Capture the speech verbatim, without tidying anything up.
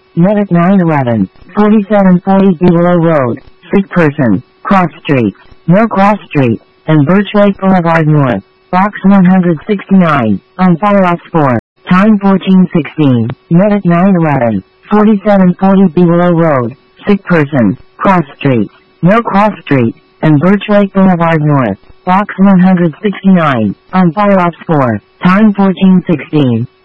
Medic nine eleven, forty-seven forty Below Road, sick person, cross streets, no cross street, and Birch Lake Boulevard North, box one sixty-nine, on fire off four, time fourteen sixteen, Medic nine eleven, forty-seven forty Below Road, sick person, cross streets, no cross street, and Birch Lake Boulevard North, box one sixty-nine, on fire off four, time fourteen sixteen.